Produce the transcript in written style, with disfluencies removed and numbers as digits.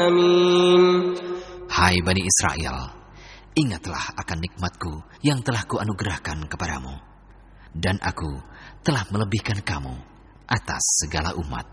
العالمين. Hai Bani Israel, ingatlah akan nikmatku yang telah kuanugerahkan kepadamu, dan aku telah melebihkan kamu atas segala umat.